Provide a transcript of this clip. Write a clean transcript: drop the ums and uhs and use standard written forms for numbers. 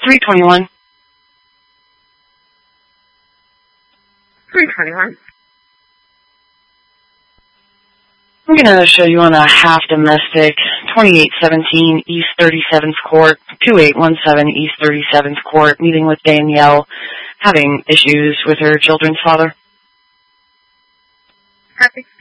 321. 321. I'm going to show you on a half domestic, 2817 East 37th Court, 2817 East 37th Court, meeting with Danielle, having issues with her children's father. Copy.